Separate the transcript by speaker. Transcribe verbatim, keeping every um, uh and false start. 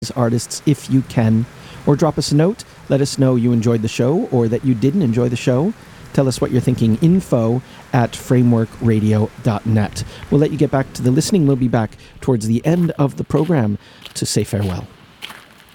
Speaker 1: artists if you can, or drop us a note. Let us know you enjoyed the show or that you didn't enjoy the show. Tell us what you're thinking. Info at framework radio dot net. We'll let you get back to the listening. We'll be back towards the end of the program to say farewell.